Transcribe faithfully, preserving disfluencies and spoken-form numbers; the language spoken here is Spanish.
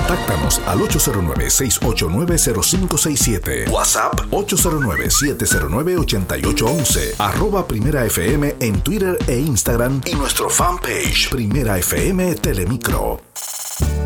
Contáctanos al ocho cero nueve, seis ocho nueve, cero cinco seis siete. WhatsApp ocho cero nueve, siete cero nueve, ocho ocho uno uno. Arroba Primera F M en Twitter e Instagram y nuestro fanpage Primera F M Telemicro.